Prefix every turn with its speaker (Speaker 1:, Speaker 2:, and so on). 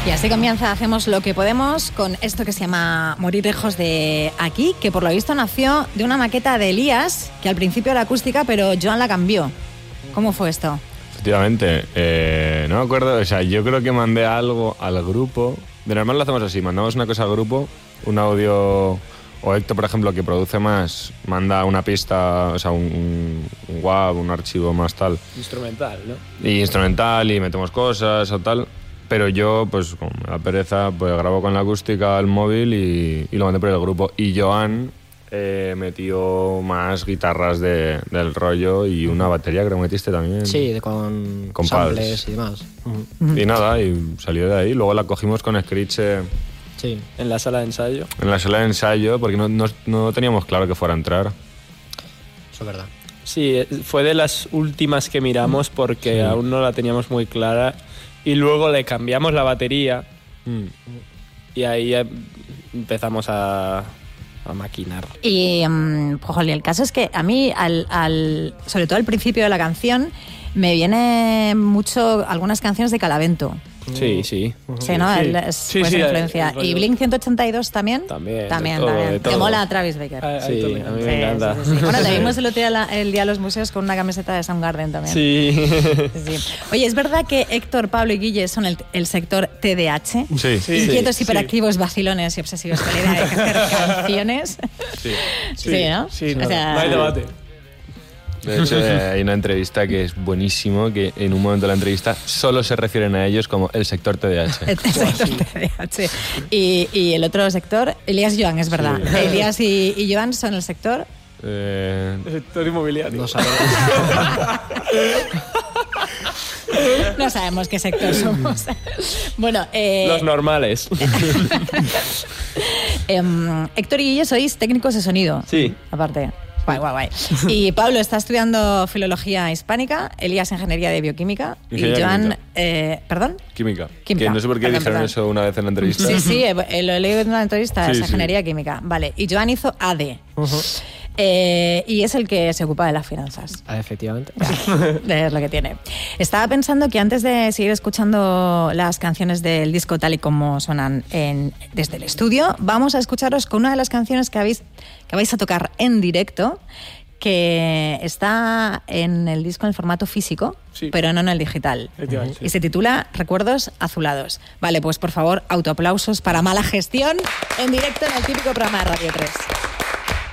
Speaker 1: Y así comienza Hacemos lo que podemos con esto que se llama Morir lejos de aquí, que por lo visto nació de una maqueta de Elías, que al principio era acústica, pero Joan la cambió. ¿Cómo fue esto?
Speaker 2: Efectivamente, no me acuerdo, o sea, yo creo que mandé algo al grupo. De normal lo hacemos así, mandamos una cosa al grupo, un audio, o Héctor, por ejemplo, que produce más, manda una pista, o sea, un WAV, un archivo más tal.
Speaker 3: Instrumental, ¿no?
Speaker 2: Y instrumental, y metemos cosas o tal. Pero yo, pues con la pereza, pues grabo con la acústica al móvil y lo mandé por el grupo. Y Joan metió más guitarras del rollo y una batería, creo que metiste también.
Speaker 4: Sí, con
Speaker 2: samples
Speaker 4: y demás.
Speaker 2: Y nada, y salió de ahí. Luego la cogimos con Screech
Speaker 4: sí.
Speaker 3: En la sala de ensayo.
Speaker 2: En la sala de ensayo, porque no teníamos claro que fuera a entrar.
Speaker 4: Eso es verdad.
Speaker 3: Sí, fue de las últimas que miramos porque aún no la teníamos muy clara. Y luego le cambiamos la batería y ahí empezamos a maquinar.
Speaker 1: Y el caso es que a mí, sobre todo al principio de la canción, me viene mucho algunas canciones de Calavento.
Speaker 3: Sí.
Speaker 1: Sí, ¿no?
Speaker 3: Sí,
Speaker 1: pues influencia. ¿Y Blink 182 también?
Speaker 3: También.
Speaker 1: De todo. Te mola Travis Baker.
Speaker 3: Sí, a mí me encanta.
Speaker 1: Sí. Bueno, te vimos el día a los museos con una camiseta de Soundgarden también.
Speaker 3: Sí.
Speaker 1: Oye, ¿es verdad que Héctor, Pablo y Guille son el sector TDAH?
Speaker 2: Sí.
Speaker 1: Inquietos, hiperactivos, vacilones y obsesivos con la idea de hacer canciones. Sí, ¿no?
Speaker 3: Sí,
Speaker 1: o sea,
Speaker 3: no hay debate.
Speaker 2: De hecho, hay una entrevista que es buenísimo, que en un momento de la entrevista solo se refieren a ellos como el sector TDAH.
Speaker 1: El sector TDAH. Y el otro sector, Elías y Joan, es verdad. Sí. Elías y Joan son el sector...
Speaker 3: El sector inmobiliario.
Speaker 4: No sabemos.
Speaker 1: No sabemos qué sector somos. Bueno,
Speaker 3: los normales.
Speaker 1: Héctor y Guille sois técnicos de sonido.
Speaker 3: Sí.
Speaker 1: Aparte. Guay. Y Pablo está estudiando filología hispánica, Elías ingeniería de bioquímica y Joan... ¿Perdón?
Speaker 2: Química. Que no sé por qué dijeron eso una vez en la entrevista.
Speaker 1: Sí, lo he leído en una entrevista, es ingeniería química. Vale, y Joan hizo AD. Y es el que se ocupa de las finanzas.
Speaker 4: Efectivamente.
Speaker 1: Es lo que tiene. Estaba pensando que antes de seguir escuchando las canciones del disco tal y como suenan desde el estudio, vamos a escucharos con una de las canciones que vais a tocar en directo, que está en el disco en el formato físico, pero no en el digital. Y se titula Recuerdos Azulados. Vale, pues por favor, autoaplausos para Mala Gestión en directo en el típico programa de Radio 3.